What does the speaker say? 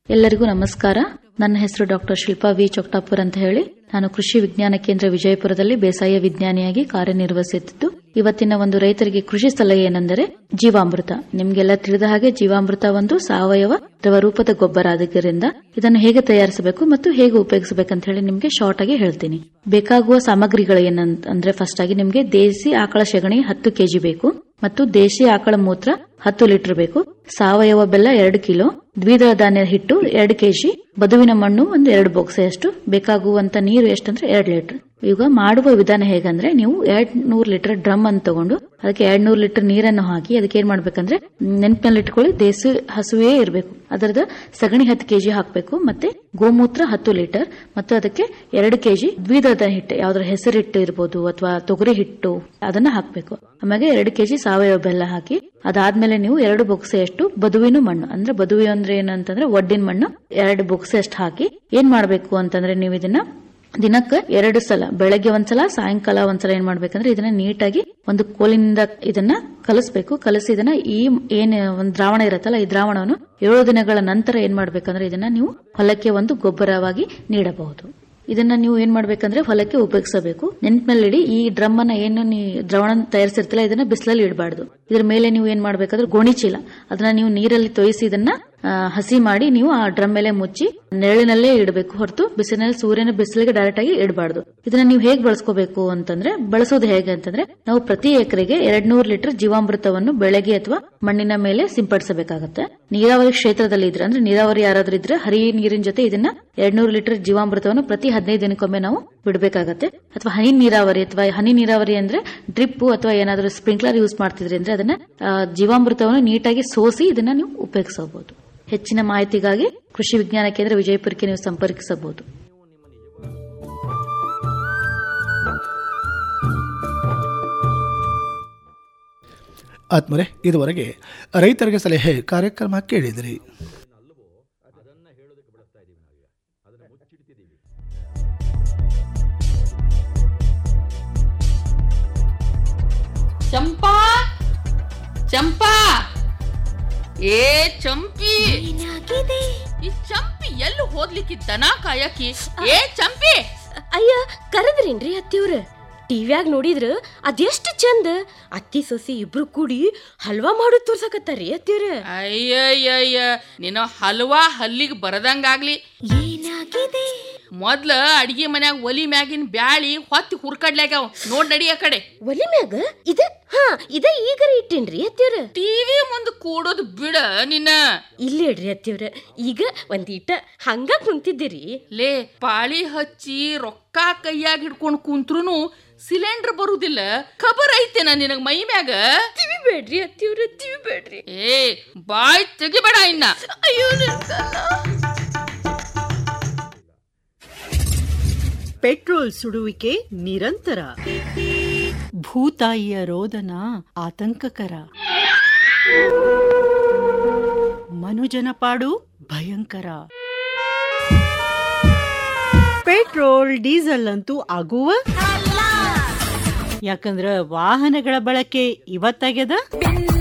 ಎಲ್ಲರಿಗೂ ನಮಸ್ಕಾರ. ನನ್ನ ಹೆಸರು ಡಾಕ್ಟರ್ ಶಿಲ್ಪಾ ವಿ ಚೊಕ್ಟಾಪುರ್ ಅಂತ ಹೇಳಿ. ನಾನು ಕೃಷಿ ವಿಜ್ಞಾನ ಕೇಂದ್ರ ವಿಜಯಪುರದಲ್ಲಿ ಬೇಸಾಯ ವಿಜ್ಞಾನಿಯಾಗಿ ಕಾರ್ಯನಿರ್ವಹಿಸುತ್ತಿದ್ದು, ಇವತ್ತಿನ ಒಂದು ರೈತರಿಗೆ ಕೃಷಿ ಸಲಹೆ ಏನೆಂದರೆ ಜೀವಾಮೃತ. ನಿಮ್ಗೆಲ್ಲ ತಿಳಿದ ಹಾಗೆ ಜೀವಾಮೃತ ಒಂದು ಸಾವಯವ ದ್ರವ ರೂಪದ ಗೊಬ್ಬರ ಆದ್ದರಿಂದ ಇದನ್ನು ಹೇಗೆ ತಯಾರಿಸಬೇಕು ಮತ್ತು ಹೇಗೆ ಉಪಯೋಗಿಸಬೇಕಂತ ಹೇಳಿ ನಿಮ್ಗೆ ಶಾರ್ಟ್ ಆಗಿ ಹೇಳ್ತೀನಿ. ಬೇಕಾಗುವ ಸಾಮಗ್ರಿಗಳು ಏನಂದ್ರೆ ಫಸ್ಟ್ ಆಗಿ ನಿಮ್ಗೆ ದೇಸಿ ಆಕಳ ಸೆಗಣಿ 10 ಕೆಜಿ ಬೇಕು ಮತ್ತು ದೇಶಿ ಆಕಳ ಮೂತ್ರ 10 ಲೀಟರ್ ಬೇಕು, ಸಾವಯವ ಬೆಲ್ಲ 2 ಕಿಲೋ, ದ್ವಿದಳ ಧಾನ್ಯ ಹಿಟ್ಟು 2 ಕೆಜಿ, ಬದುವಿನ ಮಣ್ಣು 1 ಬಾಕ್ಸೆಯಷ್ಟು, ಬೇಕಾಗುವಂತ ನೀರು ಎಷ್ಟಂದ್ರೆ 2 ಲೀಟರ್. ಈಗ ಮಾಡುವ ವಿಧಾನ ಹೇಗಂದ್ರೆ, ನೀವು 200 ಲೀಟರ್ ಡ್ರಮ್ ಅನ್ನು ತಗೊಂಡು ಅದಕ್ಕೆ 200 ಲೀಟರ್ ನೀರನ್ನು ಹಾಕಿ ಅದಕ್ಕೆ ಏನ್ ಮಾಡ್ಬೇಕಂದ್ರೆ ನೆನಪಿನಲ್ಲಿ ಇಟ್ಕೊಳ್ಳಿ, ದೇಸಿ ಹಸುವೇ ಇರಬೇಕು. ಅದರದ ಸಗಣಿ 10 ಕೆಜಿ ಹಾಕಬೇಕು, ಮತ್ತೆ ಗೋಮೂತ್ರ 10 ಲೀಟರ್ ಮತ್ತು ಅದಕ್ಕೆ 2 ಕೆಜಿ ದ್ವಿದಳ ಹಿಟ್ಟು, ಯಾವ್ದ್ರ ಹೆಸರು ಹಿಟ್ಟು ಇರಬಹುದು ಅಥವಾ ತೊಗರಿ ಹಿಟ್ಟು, ಅದನ್ನ ಹಾಕಬೇಕು. ಆಮೇಲೆ 2 ಕೆಜಿ ಸಾವಯವ ಬೆಲ್ಲ ಹಾಕಿ, ಅದಾದ್ಮೇಲೆ ನೀವು 2 ಬೊಕ್ಸೆಯಷ್ಟು ಬದುವಿನ ಮಣ್ಣು, ಅಂದ್ರೆ ಬದುವಿ ಅಂದ್ರೆ ಏನಂತಂದ್ರೆ ಒಡ್ಡಿನ ಮಣ್ಣು 2 ಬೊಕ್ಸೆಯಷ್ಟು ಹಾಕಿ ಏನ್ ಮಾಡ್ಬೇಕು ಅಂತಂದ್ರೆ ನೀವು ಇದನ್ನ ದಿನಕ್ಕೆ 2 ಸಲ, ಬೆಳಗ್ಗೆ ಒಂದ್ಸಲ ಸಾಯಂಕಾಲ ಒಂದ್ಸಲ ಏನ್ ಮಾಡ್ಬೇಕಂದ್ರೆ ಇದನ್ನ ನೀಟಾಗಿ ಒಂದು ಕೋಲಿನಿಂದ ಇದನ್ನ ಕಲಿಸ್ಬೇಕು. ಕಲಸಿ ಇದನ್ನ ಈ ಏನ್ ಒಂದು ದ್ರಾವಣ ಇರತ್ತಲ್ಲ, ಈ ದ್ರಾವಣವನ್ನು 7 ದಿನಗಳ ನಂತರ ಏನ್ ಮಾಡ್ಬೇಕಂದ್ರೆ ಇದನ್ನ ನೀವು ಹೊಲಕ್ಕೆ ಒಂದು ಗೊಬ್ಬರವಾಗಿ ನೀಡಬಹುದು. ಇದನ್ನ ನೀವು ಏನ್ ಮಾಡ್ಬೇಕಂದ್ರೆ ಹೊಲಕ್ಕೆ ಉಪಯೋಗಿಸಬೇಕು. ನೆನಪಿನಲ್ಲಿಡಿ, ಈ ಡ್ರಮ್ ಅನ್ನ ಏನು ನೀವು ದ್ರಾವಣ ತಯಾರಿಸಿರ್ತಿಲ್ಲ ಇದನ್ನ ಬಿಸಿಲಲ್ಲಿ ಇಡಬಾರ್ದು. ಇದ್ರ ಮೇಲೆ ನೀವು ಏನ್ ಮಾಡ್ಬೇಕಂದ್ರೆ ಗೋಣಿ ಚೀಲ ಅದನ್ನ ನೀವು ನೀರಲ್ಲಿ ತೊಯಿಸಿ ಇದನ್ನ ಹಸಿ ಮಾಡಿ ನೀವು ಆ ಡ್ರಮ್ ಮೇಲೆ ಮುಚ್ಚಿ ನೆರಳಿನಲ್ಲೇ ಇಡಬೇಕು, ಹೊರತು ಬಿಸಿಲಿನಲ್ಲಿ ಸೂರ್ಯನ ಬಿಸಿಲಿಗೆ ಡೈರೆಕ್ಟ್ ಆಗಿ ಇಡಬಾರ್ದು. ಇದನ್ನ ನೀವು ಹೇಗೆ ಬಳಸ್ಕೋಬೇಕು ಅಂತಂದ್ರೆ, ಬಳಸೋದು ಹೇಗೆ ಅಂತಂದ್ರೆ, ನಾವು ಪ್ರತಿ ಎಕರೆಗೆ 200 ಲೀಟರ್ ಜೀವಾಮೃತವನ್ನು ಬೆಳಗ್ಗೆ ಅಥವಾ ಮಣ್ಣಿನ ಮೇಲೆ ಸಿಂಪಡಿಸಬೇಕಾಗತ್ತೆ. ನೀರಾವರಿ ಕ್ಷೇತ್ರದಲ್ಲಿ ಇದ್ರೆ, ಅಂದ್ರೆ ನೀರಾವರಿ ಯಾರಾದ್ರೂ ಇದ್ರೆ ಹರಿ ನೀರಿನ ಜೊತೆ ಇದನ್ನ 200 ಲೀಟರ್ ಜೀವಾಮೃತವನ್ನು ಪ್ರತಿ 15 ದಿನಕ್ಕೊಮ್ಮೆ ನಾವು ಬಿಡಬೇಕಾಗತ್ತೆ. ಅಥವಾ ಹನಿ ನೀರಾವರಿ ಅಂದ್ರೆ ಡ್ರಿಪ್ ಅಥವಾ ಏನಾದ್ರೂ ಸ್ಪ್ರಿಂಕ್ಲರ್ ಯೂಸ್ ಮಾಡ್ತಿದ್ರಿ ಅಂದ್ರೆ ಅದನ್ನ ಜೀವಾಮೃತವನ್ನು ನೀಟಾಗಿ ಸೋಸಿ ಇದನ್ನ ನೀವು ಉಪಯೋಗಿಸಬಹುದು. ಹೆಚ್ಚಿನ ಮಾಹಿತಿಗಾಗಿ ಕೃಷಿ ವಿಜ್ಞಾನ ಕೇಂದ್ರ ವಿಜಯಪುರಕ್ಕೆ ನೀವು ಸಂಪರ್ಕಿಸಬಹುದು. ಆತ್ಮರೆ, ಇದುವರೆಗೆ ರೈತರಿಗೆ ಸಲಹೆ ಕಾರ್ಯಕ್ರಮ ಕೇಳಿದಿರಿ. ಚಂಪಾ ಚಂಪಾ, ಏ ಚಂಪಿ, ಈ ಚಂಪಿ ಎಲ್ಲಿ ಹೋದ್ಲಿಕ್ಕಿ ದನ ಕಾಯಕಿ? ಏ ಚಂಪಿ! ಅಯ್ಯ, ಕರೆದ್ರೇನ್ರಿ ಅತ್ತಿಯವ್ರ? ಟಿವ್ಯಾಗ ನೋಡಿದ್ರ ಅದೆಷ್ಟು ಚಂದ ಅತ್ತಿ ಸೊಸಿ ಇಬ್ರು ಕೂಡಿ ಹಲ್ವಾ ಮಾಡೋದು ತೋರ್ಸಕತ್ತಾರಿ ಅತ್ತಿಯವ್ರ. ಅಯ್ಯಯ್ಯಯ್ಯ, ನಿನ್ನ ಹಲ್ವಾ ಹಲ್ಲಿಗೆ ಬರದಂಗಾಗ್ಲಿ. ಏನಾಗಿದೆ? ಮೊದ್ಲ ಅಡಿಗೆ ಮನ್ಯಾಗ ಒಲಿ ಮ್ಯಾಗಿನ ಬ್ಯಾಳಿ ಹೊತ್ತಿ ಹುರ್ಕಡ್ಲಾಗ್ಯಾವ, ನೋಡ್ ನಡಿ ಆ ಕಡೆ. ಒಲಿ ಮ್ಯಾಗ ಇದ ಈಗ ಇಟ್ಟೇನ್ರಿ ಅತ್ತಿಯವ್ರ. ಟಿವಿ ಮುಂದೆ ಕೂಡೋದು ಬಿಡ ನಿನ್ನ. ಇಲ್ಲೇಡ್ರಿ ಅತ್ತಿಯವ್ರ, ಈಗ ಒಂದೀಟ ಹಂಗ ಕುಂತಿದ್ದೀರಿ. ಲೇ, ಪಾಳಿ ಹಚ್ಚಿ ರೊಕ್ಕ ಕೈಯಾಗ ಹಿಡ್ಕೊಂಡ್ ಕುಂತ್ರುನು ಸಿಲಿಂಡರ್ ಬರುದಿಲ್ಲ, ಖಬರ್ ಐತೆನ ನಿನಗ ಮೈ ಮ್ಯಾಗ? ತಿವಿ ಬೇಡ್ರಿ ಅತ್ತಿಯವ್ರ, ತಿವಿ ಬೇಡ್ರಿ. ಏ, ಬಾಯ್ ತೆಗಿಬೇಡ ಇನ್ನ. ಅಯ್ಯೋ, ಪೆಟ್ರೋಲ್ ಸುಡುವಿಕೆ ನಿರಂತರ, ಭೂತಾಯಿಯ ರೋದನ ಆತಂಕಕರ, ಮನುಜನ ಪಾಡು ಭಯಂಕರ. ಪೆಟ್ರೋಲ್ ಡೀಸೆಲ್ ಅಂತೂ ಆಗುವ, ಯಾಕಂದ್ರ ವಾಹನಗಳ ಬಳಕೆ ಇವತ್ತಾಗ್ಯದ.